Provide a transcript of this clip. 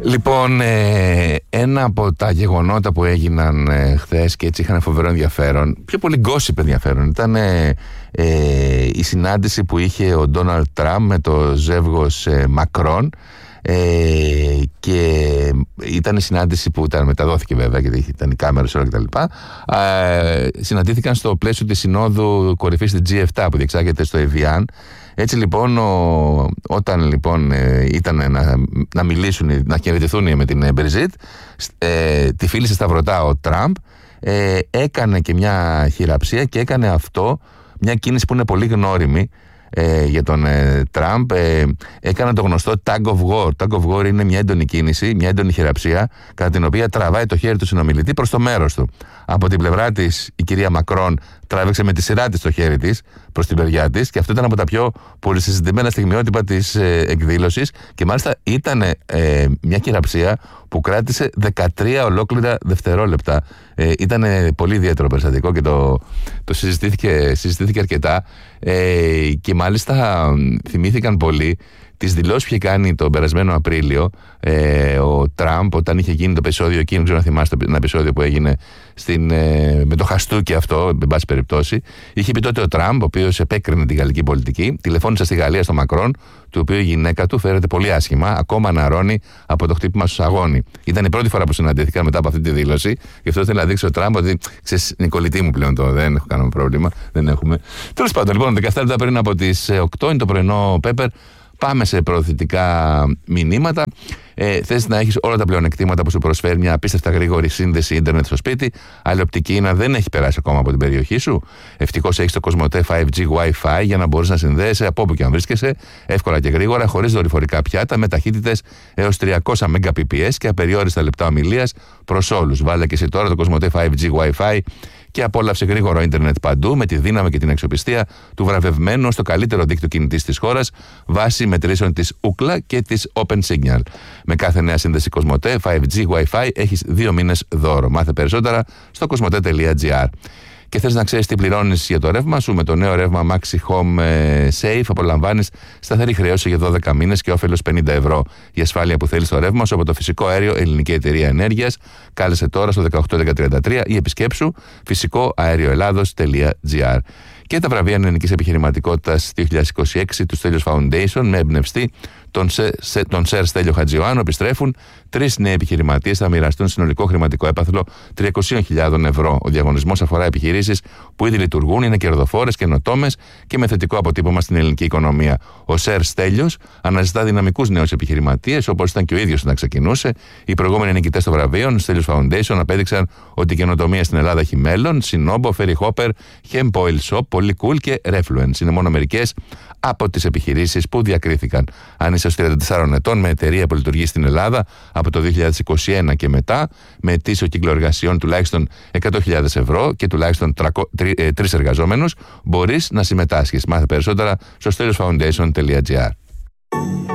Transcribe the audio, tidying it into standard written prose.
Λοιπόν, ένα από τα γεγονότα που έγιναν χθες και έτσι είχαν φοβερό ενδιαφέρον, πιο πολύ gossip ενδιαφέρον, ήταν η συνάντηση που είχε ο Ντόναλντ Τραμπ με το ζεύγος Μακρόν. Και ήταν η συνάντηση που μεταδόθηκε βέβαια, γιατί ήταν οι κάμερες όλα κτλ. Συναντήθηκαν στο πλαίσιο της Συνόδου Κορυφής της G7 που διεξάγεται στο Εβιάν. Έτσι λοιπόν, όταν λοιπόν ήταν να μιλήσουν, να χαιρετηθούν με την Μπριζίτ, τη φίλησε σταυρωτά ο Τραμπ, έκανε και μια χειραψία και έκανε αυτό, μια κίνηση που είναι πολύ γνώριμη για τον Τραμπ. Έκανε το γνωστό tug of war. Tug of war είναι μια έντονη κίνηση, μια έντονη χειραψία, κατά την οποία τραβάει το χέρι του συνομιλητή προς το μέρος του. Από την πλευρά της, η κυρία Μακρόν τράβηξε με τη σειρά της το χέρι της προς την παιδιά της, και αυτό ήταν από τα πιο πολυσυζητημένα στιγμιότυπα της εκδήλωσης, και μάλιστα ήταν μια χειραψία που κράτησε 13 ολόκληρα δευτερόλεπτα. Ήταν πολύ ιδιαίτερο περιστατικό και το συζητήθηκε αρκετά, και μάλιστα θυμήθηκαν πολύ τις δηλώσεις που είχε κάνει τον περασμένο Απρίλιο ο Τραμπ, όταν είχε γίνει το επεισόδιο εκείνο, ξέρω να θυμάστε ένα επεισόδιο που έγινε με το χαστούκι αυτό, εν πάση περιπτώσει. Είχε πει τότε ο Τραμπ, ο οποίος επέκρινε τη γαλλική πολιτική, τηλεφώνησε στη Γαλλία στο Μακρόν, του οποίου η γυναίκα του φέρεται πολύ άσχημα, ακόμα αναρρώνει από το χτύπημα στο σαγόνι. Ήταν η πρώτη φορά που συναντήθηκαν μετά από αυτή τη δήλωση, γι' αυτό ήθελε να δείξει ο Τραμπ ότι ξέρεις, είναι κολλητή μου πλέον το, δεν έχω κανένα πρόβλημα, δεν έχουμε. Τέλος πάντων, λοιπόν, 17 λεπτά πριν από τις 8 είναι το πρωινό Πέπερ. Πάμε σε προωθητικά μηνύματα. Θες να έχεις όλα τα πλεονεκτήματα που σου προσφέρει μια απίστευτα γρήγορη σύνδεση ίντερνετ στο σπίτι, αλλά η οπτική ίνα δεν έχει περάσει ακόμα από την περιοχή σου. Ευτυχώς έχεις το Κοσμοτέ 5G Wi-Fi για να μπορείς να συνδέεσαι από όπου και αν βρίσκεσαι, εύκολα και γρήγορα, χωρίς δορυφορικά πιάτα, με ταχύτητες έως 300 Mbps και απεριόριστα λεπτά ομιλίας προς όλους. Βάλε και εσύ τώρα το Κοσμοτέ 5G Wi-Fi και απόλαυσε γρήγορο ίντερνετ παντού, με τη δύναμη και την αξιοπιστία του βραβευμένου στο καλύτερο δίκτυο κινητής της χώρας, βάσει μετρήσεων της Ookla και της OpenSignal. Με κάθε νέα σύνδεση Κοσμοτέ 5G Wi-Fi έχεις 2 μήνες δώρο. Μάθε περισσότερα στο kosmote.gr. Και θες να ξέρεις τι πληρώνεις για το ρεύμα σου? Με το νέο ρεύμα Maxi Home Safe απολαμβάνεις σταθερή χρέωση για 12 μήνες και όφελος 50 ευρώ. Η ασφάλεια που θέλεις στο ρεύμα σου από το φυσικό αέριο Ελληνική Εταιρεία Ενέργειας. Κάλεσε τώρα στο 18133 ή επισκέψου φυσικοαερioελλάδος.gr. Και τα βραβεία Ελληνικής Επιχειρηματικότητας 2026 του Στέλιος Foundation, με εμπνευστή τον Σερ Στέλιο Χατζιωάννου, επιστρέφουν. 3 νέοι επιχειρηματίες θα μοιραστούν συνολικό χρηματικό έπαθλο 300.000 ευρώ. Ο διαγωνισμός αφορά επιχειρήσεις που ήδη λειτουργούν, είναι κερδοφόρες, καινοτόμες και με θετικό αποτύπωμα στην ελληνική οικονομία. Ο Σερ Στέλιος αναζητά δυναμικούς νέους επιχειρηματίες, όπως ήταν και ο ίδιος όταν ξεκινούσε. Οι προηγούμενοι νικητές των βραβείων, Στέλιος Foundation, απέδειξαν ότι η καινοτομία στην Ελλάδα έχει μέλλον. Sinobo, Ferry Hopper, Hempoil Shop, πολύ cool και Refluence. Είναι μόνο μερικές από τις επιχειρήσεις που διακρίθηκαν. Αν είσαι ως 34 ετών με εταιρεία που λειτουργεί στην Ελλάδα από το 2021 και μετά, με ετήσιο κύκλο εργασιών τουλάχιστον 100.000 ευρώ και τουλάχιστον 3 εργαζόμενους, μπορείς να συμμετάσχεις. Μάθε περισσότερα στο steliosfoundation.gr.